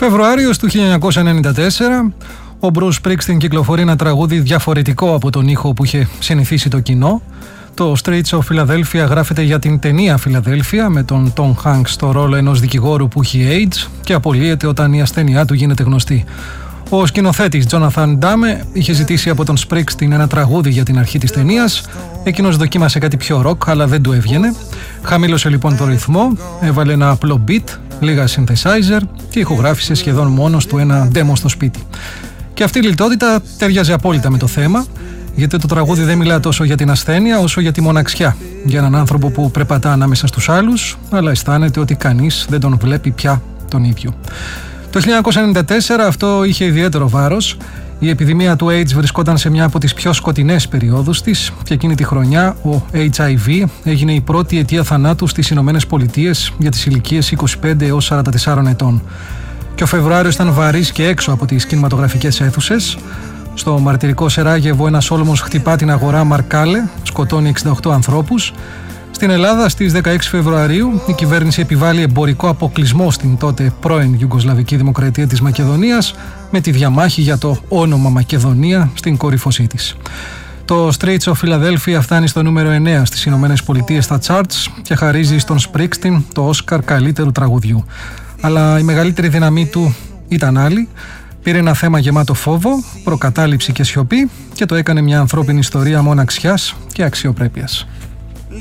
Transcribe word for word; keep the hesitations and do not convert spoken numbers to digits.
Φεβρουάριος του χίλια εννιακόσια ενενήντα τέσσερα, ο Bruce Springsteen κυκλοφορεί ένα τραγούδι διαφορετικό από τον ήχο που είχε συνηθίσει το κοινό. Το Streets of Philadelphia γράφεται για την ταινία Philadelphia με τον Tom Hanks στο ρόλο ενός δικηγόρου που έχει AIDS και απολύεται όταν η ασθένειά του γίνεται γνωστή. Ο σκηνοθέτης Jonathan Demme είχε ζητήσει από τον Springsteen ένα τραγούδι για την αρχή της ταινίας. Εκείνος δοκίμασε κάτι πιο ροκ, αλλά δεν του έβγαινε. Χαμήλωσε λοιπόν το ρυθμό, έβαλε ένα απλό beat, λίγα synthesizer και ηχογράφησε σχεδόν μόνος του ένα demo στο σπίτι. Και αυτή η λιτότητα ταιριάζει απόλυτα με το θέμα, γιατί το τραγούδι δεν μιλά τόσο για την ασθένεια όσο για τη μοναξιά. Για έναν άνθρωπο που περπατά ανάμεσα στους άλλους, αλλά αισθάνεται ότι κανείς δεν τον βλέπει πια τον ίδιο. Το χίλια εννιακόσια ενενήντα τέσσερα αυτό είχε ιδιαίτερο βάρος. Η επιδημία του AIDS βρισκόταν σε μια από τις πιο σκοτεινές περιόδους της και εκείνη τη χρονιά ο έιτς άι βι έγινε η πρώτη αιτία θανάτου στις Ηνωμένες Πολιτείες για τις ηλικίες είκοσι πέντε έως σαράντα τέσσερα ετών. Και ο Φεβρουάριος ήταν βαρύς και έξω από τις κινηματογραφικές αίθουσες. Στο μαρτυρικό Σεράγεβο ένας όλμος χτυπά την αγορά Μαρκάλε, σκοτώνει εξήντα οκτώ ανθρώπους. Στην Ελλάδα στις δεκαέξι Φεβρουαρίου η κυβέρνηση επιβάλλει εμπορικό αποκλεισμό στην τότε πρώην Ιουγκοσλαβική Δημοκρατία της Μακεδονίας με τη διαμάχη για το όνομα Μακεδονία στην κορύφωσή της. Το Streets of Philadelphia φτάνει στο νούμερο εννέα στις Ηνωμένες Πολιτείες στα charts και χαρίζει στον Springsteen το Όσκαρ καλύτερου τραγουδιού. Αλλά η μεγαλύτερη δύναμή του ήταν άλλη. Πήρε ένα θέμα γεμάτο φόβο, προκατάληψη και σιωπή και το έκανε μια ανθρώπινη ιστορία μοναξιάς και αξιοπρέπειας.